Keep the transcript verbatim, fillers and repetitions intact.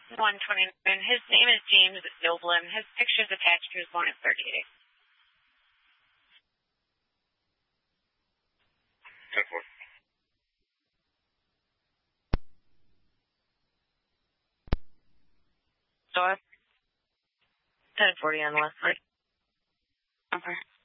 one twenty-nine. His name is James Noblem. His picture's attached to his phone at thirty-eight. ten four. So, ten forty on the left side. okay.